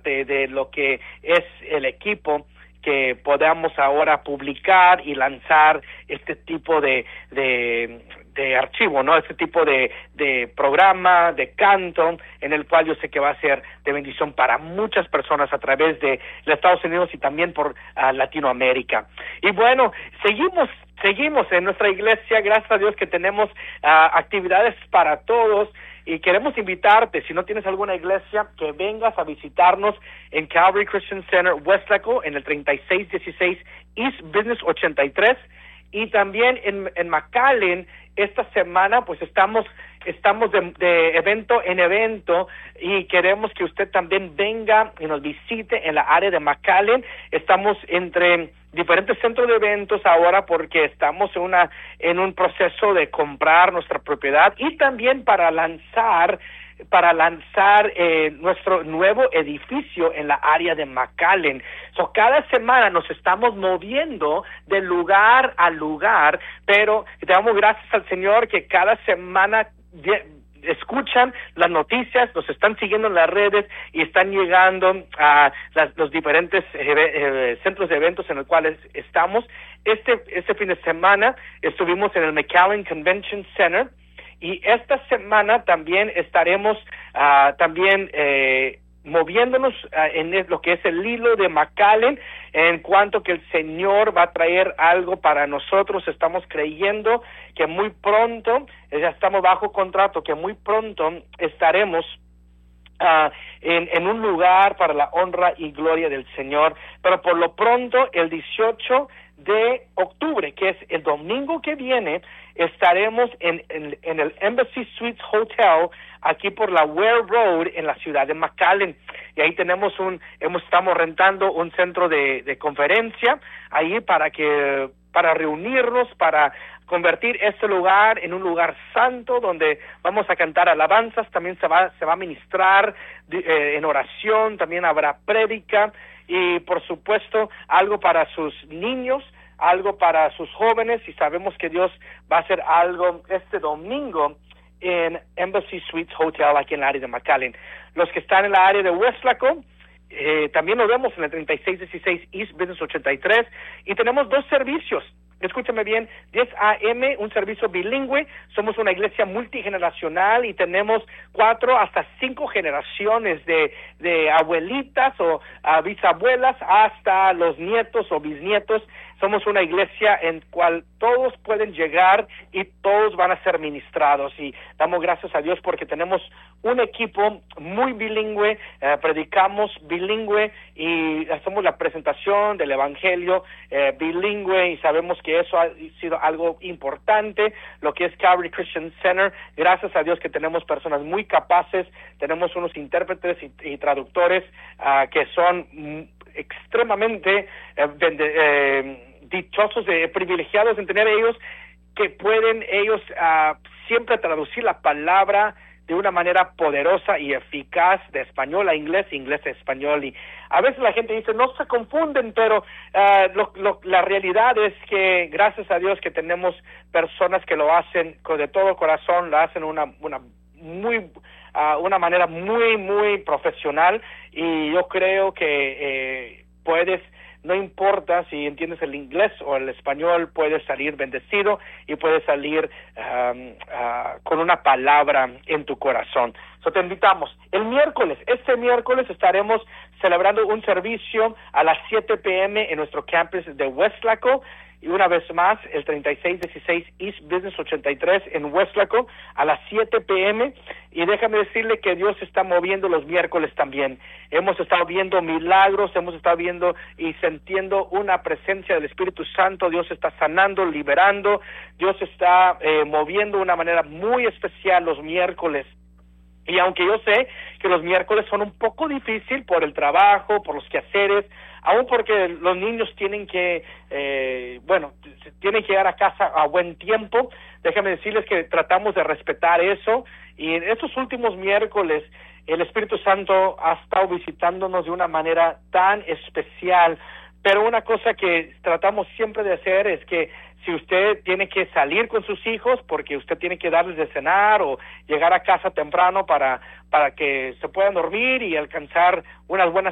parte de lo que es el equipo que podamos ahora publicar y lanzar este tipo de archivo, ¿no? Este tipo de programa, de canto, en el cual yo sé que va a ser de bendición para muchas personas a través de los Estados Unidos y también por Latinoamérica. Y bueno, seguimos en nuestra iglesia, gracias a Dios que tenemos actividades para todos. Y queremos invitarte, si no tienes alguna iglesia, que vengas a visitarnos en Calvary Christian Center, Westlaco, en el 3616 East Business 83, y también en McAllen. Esta semana pues estamos de evento en evento, y queremos que usted también venga y nos visite en la área de McAllen. Estamos entre diferentes centros de eventos ahora porque estamos en un proceso de comprar nuestra propiedad, y también para lanzar nuestro nuevo edificio en la área de McAllen. Cada semana nos estamos moviendo de lugar a lugar, pero te damos gracias al Señor que cada semana escuchan las noticias, nos están siguiendo en las redes y están llegando a los diferentes centros de eventos en los cuales estamos. Este fin de semana estuvimos en el McAllen Convention Center, y esta semana también estaremos moviéndonos en lo que es el hilo de McAllen, en cuanto que el Señor va a traer algo para nosotros. Estamos creyendo que muy pronto, ya estamos bajo contrato, que muy pronto estaremos en un lugar para la honra y gloria del Señor. Pero por lo pronto, el 18 de octubre, que es el domingo que viene, estaremos en el Embassy Suites Hotel, aquí por la Ware Road, en la ciudad de McAllen. Y ahí estamos rentando un centro de conferencia ahí para reunirnos, para convertir este lugar en un lugar santo donde vamos a cantar alabanzas. También se va a ministrar en oración, también habrá prédica, y por supuesto algo para sus niños, algo para sus jóvenes, y sabemos que Dios va a hacer algo este domingo en Embassy Suites Hotel, aquí en la área de McAllen. Los que están en la área de Westlaco, también nos vemos en el 3616 East Business 83, y tenemos 2 servicios. Escúchame bien, 10 a.m., un servicio bilingüe. Somos una iglesia multigeneracional y tenemos 4 hasta 5 generaciones de abuelitas o bisabuelas hasta los nietos o bisnietos. Somos una iglesia en cual todos pueden llegar y todos van a ser ministrados, y damos gracias a Dios porque tenemos un equipo muy bilingüe, predicamos bilingüe y hacemos la presentación del evangelio bilingüe, y sabemos que eso ha sido algo importante, lo que es Calvary Christian Center. Gracias a Dios que tenemos personas muy capaces, tenemos unos intérpretes y traductores que son extremadamente dichosos, privilegiados en tener ellos, que pueden siempre traducir la palabra de una manera poderosa y eficaz de español a inglés, inglés a español. Y a veces la gente dice, no se confunden, pero la realidad es que gracias a Dios que tenemos personas que lo hacen de todo corazón, lo hacen una manera muy, muy profesional, y yo creo que no importa si entiendes el inglés o el español, puedes salir bendecido y puedes salir con una palabra en tu corazón. Te invitamos. Este miércoles estaremos celebrando un servicio a las 7 p.m. en nuestro campus de Westlaco. Y una vez más, el 3616 East Business 83 en Westlaco a las 7 p.m. Y déjame decirle que Dios está moviendo los miércoles también. Hemos estado viendo milagros, hemos estado viendo y sintiendo una presencia del Espíritu Santo. Dios está sanando, liberando. Dios está moviendo de una manera muy especial los miércoles. Y aunque yo sé que los miércoles son un poco difícil por el trabajo, por los quehaceres, aún porque los niños tienen que llegar a casa a buen tiempo, déjame decirles que tratamos de respetar eso. Y en estos últimos miércoles el Espíritu Santo ha estado visitándonos de una manera tan especial. Pero una cosa que tratamos siempre de hacer es que si usted tiene que salir con sus hijos porque usted tiene que darles de cenar o llegar a casa temprano para que se puedan dormir y alcanzar unas buenas